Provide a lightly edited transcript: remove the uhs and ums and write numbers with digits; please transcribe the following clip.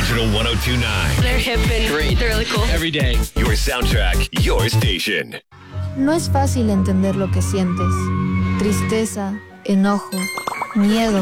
Original 1029. They're hip and great. They're really cool. Every day. Your soundtrack, your station. No es fácil entender lo que sientes. Tristeza, enojo, miedo.